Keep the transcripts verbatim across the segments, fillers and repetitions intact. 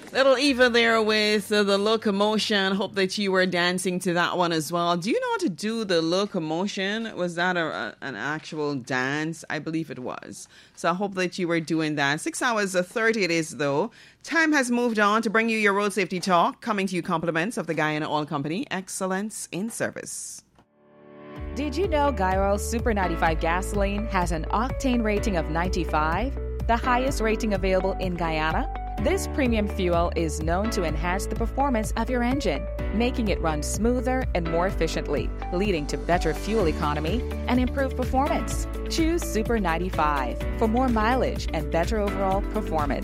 Little Eva there with uh, the locomotion. Hope that you were dancing to that one as well. Do you know how to do the locomotion? Was that a, a, an actual dance? I believe it was. So I hope that you were doing that. Six hours uh, thirty it is though. Time has moved on to bring you your road safety talk. Coming to you compliments of the Guyana Oil Company. Excellence in service. Did you know Guy Super ninety-five gasoline has an octane rating of ninety-five, the highest rating available in Guyana? This premium fuel is known to enhance the performance of your engine, making it run smoother and more efficiently, leading to better fuel economy and improved performance. Choose Super ninety-five for more mileage and better overall performance.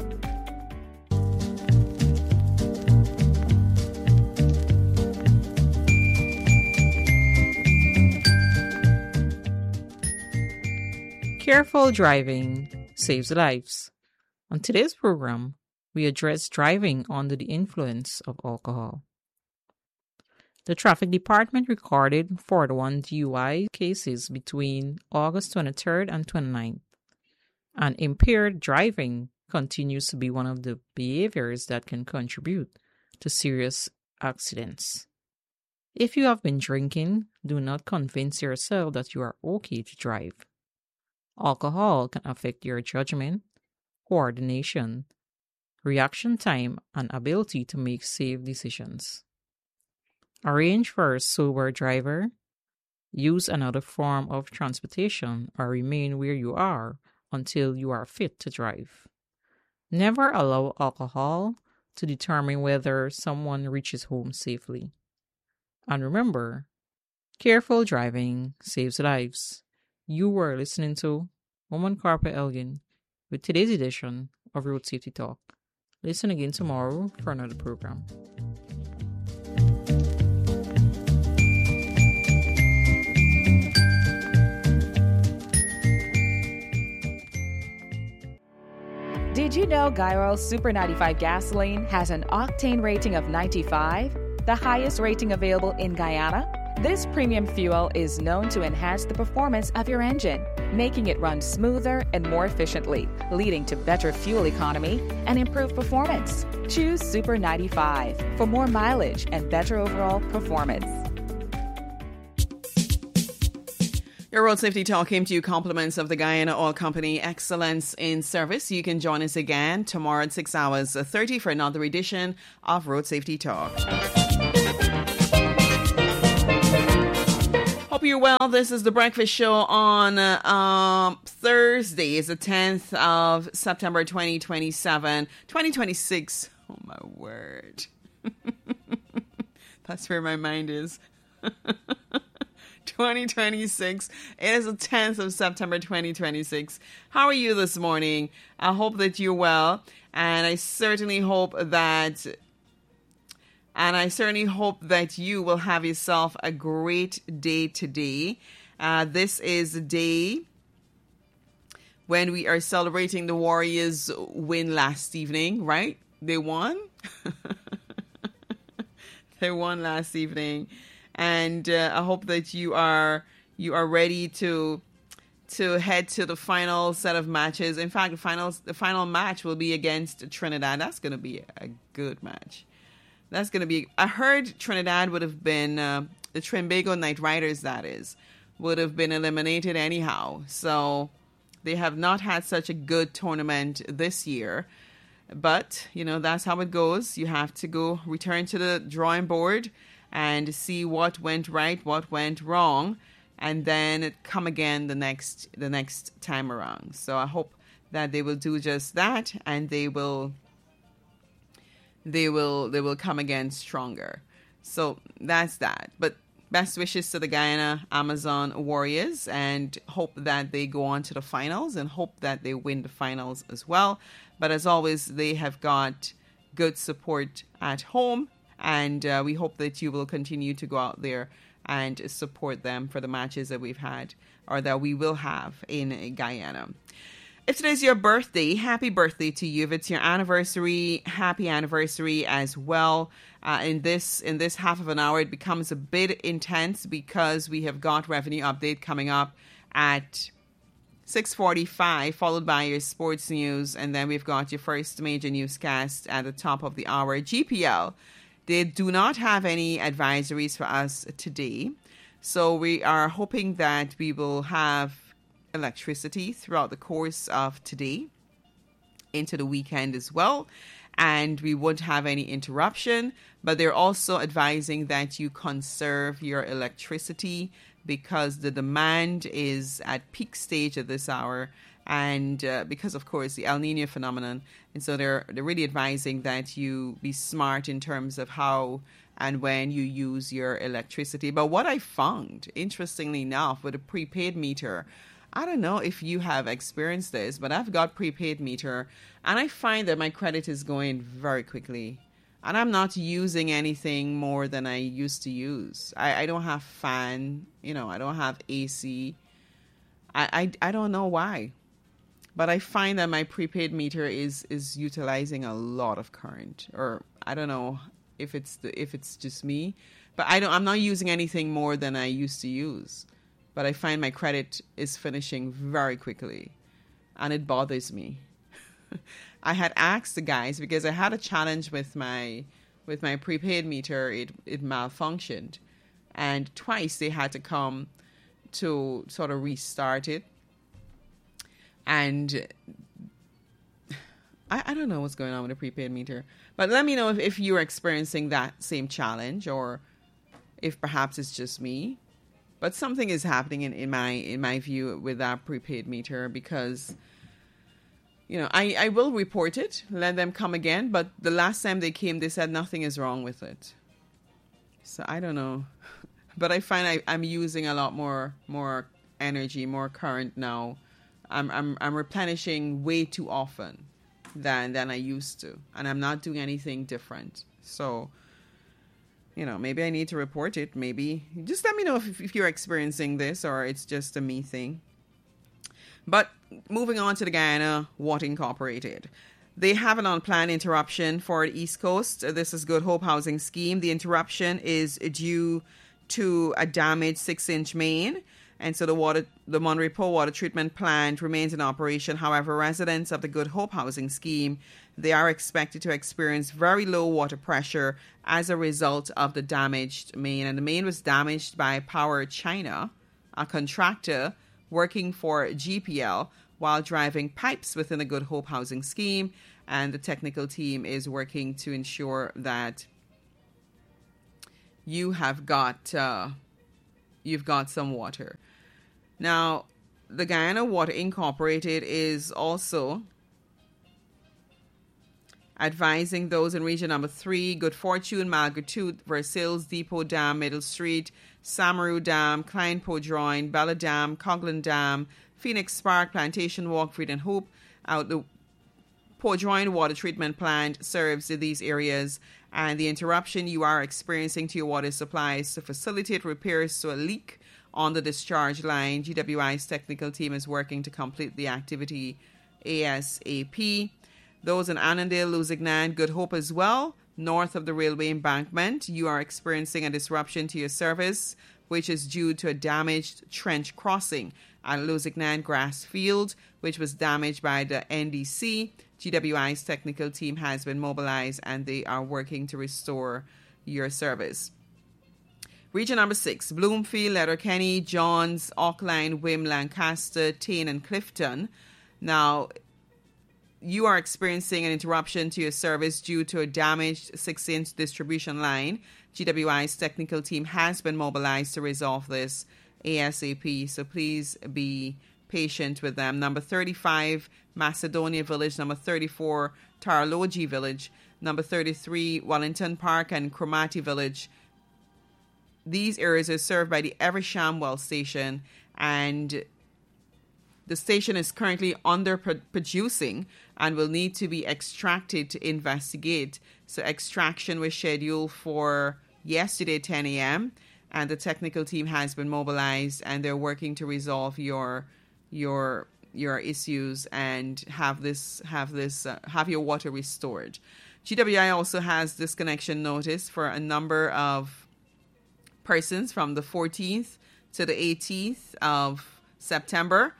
Careful driving saves lives. On today's program, we address driving under the influence of alcohol. The Traffic Department recorded forty-one D U I cases between August twenty-third and twenty-ninth, and impaired driving continues to be one of the behaviors that can contribute to serious accidents. If you have been drinking, do not convince yourself that you are okay to drive. Alcohol can affect your judgment, coordination, reaction time, and ability to make safe decisions. Arrange for a sober driver, use another form of transportation, or remain where you are until you are fit to drive. Never allow alcohol to determine whether someone reaches home safely. And remember, careful driving saves lives. You were listening to Woman Carper Elgin with today's edition of Road Safety Talk. Listen again tomorrow for another program. Did you know Guy Super ninety-five gasoline has an octane rating of ninety-five, the highest rating available in Guyana? This premium fuel is known to enhance the performance of your engine, making it run smoother and more efficiently, leading to better fuel economy and improved performance. Choose Super ninety-five for more mileage and better overall performance. Your Road Safety Talk came to you compliments of the Guyana Oil Company. Excellence in service. You can join us again tomorrow at six hours thirty for another edition of Road Safety Talk. Hope you're well. This is the Breakfast Show on uh, um, Thursday. It's the tenth of September, twenty twenty-seven. twenty twenty-six. Oh, my word. That's where my mind is. twenty twenty-six. It is the tenth of September, twenty twenty-six. How are you this morning? I hope that you're well. And I certainly hope that... And I certainly hope that you will have yourself a great day today. Uh, this is the day when we are celebrating the Warriors' win last evening, right? They won. They won last evening. And uh, I hope that you are you are ready to to head to the final set of matches. In fact, the final, the final match will be against Trinidad. That's going to be a good match. That's going to be... I heard Trinidad would have been... Uh, the Trinbago Knight Riders, that is, would have been eliminated anyhow. So they have not had such a good tournament this year. But, you know, that's how it goes. You have to go return to the drawing board and see what went right, what went wrong, and then come again the next the next time around. So I hope that they will do just that, and they will... they will they will come again stronger. So that's that. But best wishes to the Guyana Amazon Warriors, and hope that they go on to the finals, and hope that they win the finals as well. But as always, they have got good support at home, and uh, we hope that you will continue to go out there and support them for the matches that we've had, or that we will have in Guyana. If today's your birthday, happy birthday to you. If it's your anniversary, happy anniversary as well. Uh, in this in this half of an hour, it becomes a bit intense because we have got revenue update coming up at six forty-five, followed by your sports news, and then we've got your first major newscast at the top of the hour. G P L, they do not have any advisories for us today, so we are hoping that we will have electricity throughout the course of today into the weekend as well, and we won't have any interruption. But they're also advising that you conserve your electricity because the demand is at peak stage at this hour, and uh, because of course the El Nino phenomenon. And so they're they're really advising that you be smart in terms of how and when you use your electricity. But what I found, interestingly enough, with a prepaid meter, I don't know if you have experienced this, but I've got prepaid meter, and I find that my credit is going very quickly. And I'm not using anything more than I used to use. I, I don't have fan, you know, I don't have A C. I, I, I don't know why. But I find that my prepaid meter is, is utilizing a lot of current. Or I don't know if it's the, if it's just me. But I don't I'm not using anything more than I used to use. But I find my credit is finishing very quickly. And it bothers me. I had asked the guys because I had a challenge with my with my prepaid meter. It it malfunctioned, and twice they had to come to sort of restart it. And I, I don't know what's going on with the prepaid meter. But let me know if, if you're experiencing that same challenge, or if perhaps it's just me. But something is happening in, in my in my view with that prepaid meter, because you know, I, I will report it, let them come again. But the last time they came, they said nothing is wrong with it. So I don't know. But I find I, I'm using a lot more more energy, more current now. I'm I'm I'm replenishing way too often than than I used to. And I'm not doing anything different. So, you know, maybe I need to report it. Maybe. Just let me know if, if you're experiencing this or it's just a me thing. But moving on to the Guyana Water Incorporated. They have an unplanned interruption for the East Coast. This is Good Hope Housing Scheme. The interruption is due to a damaged six-inch main. And so the water, the Monrepo water treatment plant remains in operation. However, residents of the Good Hope Housing Scheme, they are expected to experience very low water pressure as a result of the damaged main. And the main was damaged by Power China, a contractor working for G P L while driving pipes within the Good Hope Housing Scheme, and the technical team is working to ensure that you have got uh, you've got some water. Now, the Guyana Water Incorporated is also advising those in region number three, Good Fortune, Malgratuit, Versailles, Depot Dam, Middle Street, Samaru Dam, Klein Podroin, Bella Dam, Coghlan Dam, Phoenix Park, Plantation Walk, Freed and Hope. Out the Podroin water treatment plant serves these areas, and the interruption you are experiencing to your water supply is to facilitate repairs to a leak on the discharge line. G W I's technical team is working to complete the activity ASAP. Those in Annandale, Lusignan, Good Hope as well, north of the railway embankment, you are experiencing a disruption to your service, which is due to a damaged trench crossing at Lusignan Grass Field, which was damaged by the N D C. G W I's technical team has been mobilized, and they are working to restore your service. Region number six, Bloomfield, Letterkenny, Johns, Auckland, Wim, Lancaster, Tain, and Clifton. Now, you are experiencing an interruption to your service due to a damaged six-inch distribution line. G W I's technical team has been mobilized to resolve this ASAP, so please be patient with them. Number thirty-five, Macedonia Village. Number thirty-four, Tarlogi Village. Number thirty-three, Wellington Park and Cromarty Village. These areas are served by the Evershamwell station, and the station is currently under-producing and will need to be extracted to investigate. So extraction was scheduled for yesterday, ten a.m., and the technical team has been mobilized, and they're working to resolve your your your issues and have this have this uh, have your water restored. G W I also has disconnection notice for a number of persons from the fourteenth to the eighteenth of September.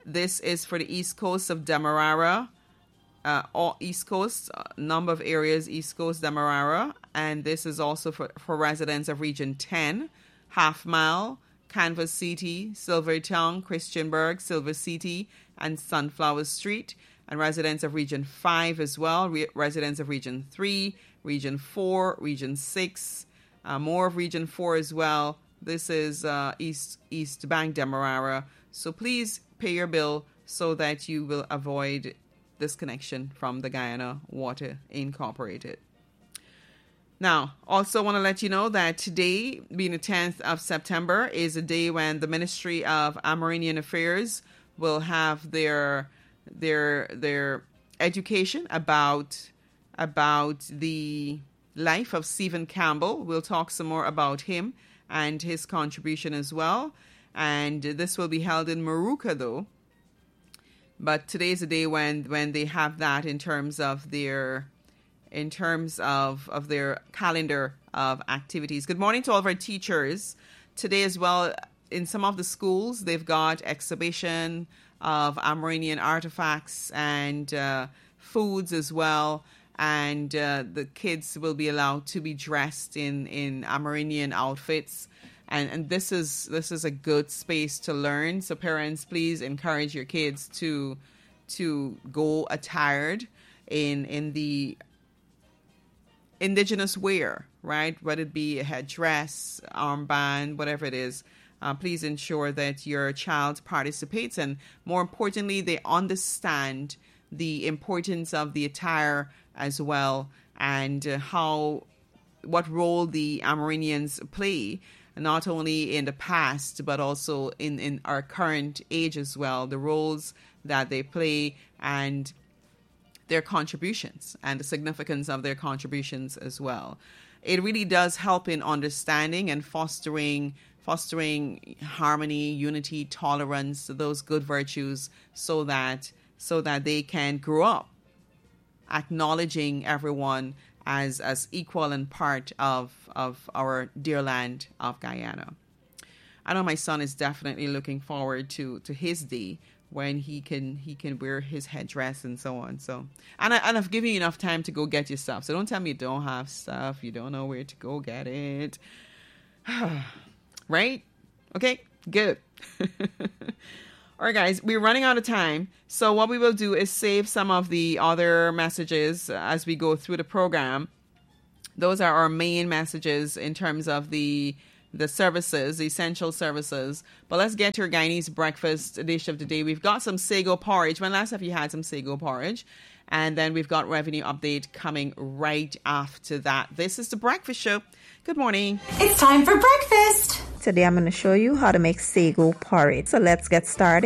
This is for the east coast of Demerara, uh, all east coast, uh, number of areas, east coast, Demerara. And this is also for, for residents of Region ten, Half Mile, Canvas City, Silvertown, Christianburg, Silver City, and Sunflower Street. And residents of Region five as well, re- residents of Region three, Region four, Region six, uh, more of Region four as well. This is uh, East East Bank, Demerara. So please pay your bill so that you will avoid disconnection from the Guyana Water Incorporated. Now, also want to let you know that today, being the tenth of September, is a day when the Ministry of Amerindian Affairs will have their their their education about about the life of Stephen Campbell. We'll talk some more about him and his contribution as well. And this will be held in Moruca, though. But today is a day when when they have that in terms of their in terms of, of their calendar of activities. Good morning to all of our teachers. Today as well, in some of the schools, they've got exhibition of Amerindian artifacts and uh, foods as well. And uh, the kids will be allowed to be dressed in, in Amerindian outfits. And and this is this is a good space to learn. So parents, please encourage your kids to to go attired in in the indigenous wear, right? Whether it be a headdress, armband, whatever it is. Uh, please ensure that your child participates, and more importantly, they understand the importance of the attire as well, and uh, how what role the Amerindians play, not only in the past but also in, in our current age as well. The roles that they play and their contributions and the significance of their contributions as well. It really does help in understanding and fostering fostering harmony, unity, tolerance, those good virtues, so that so that they can grow up acknowledging everyone as as equal and part of of our dear land of Guyana. I know my son is definitely looking forward to to his day when he can he can wear his headdress and so on. So and I and I've given you enough time to go get your stuff. So don't tell me you don't have stuff, you don't know where to go get it. Right? Okay, good. All right, guys, we're running out of time. So what we will do is save some of the other messages as we go through the program. Those are our main messages in terms of the the services, the essential services. But let's get to our Guyanese breakfast dish of the day. We've got some sago porridge. When last have you had some sago porridge? And then we've got revenue update coming right after that. This is the Breakfast Show. Good morning. It's time for breakfast. Today I'm going to show you how to make sago porridge. So let's get started.